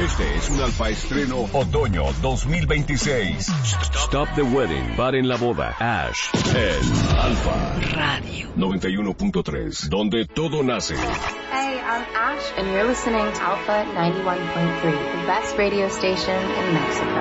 Este es un Alfa Estreno Otoño 2026. Stop the Wedding. Paren la boda. Ash. En Alfa Radio 91.3. Donde todo nace. Hey, I'm Ash, and you're listening to Alpha 91.3, the best radio station in Mexico.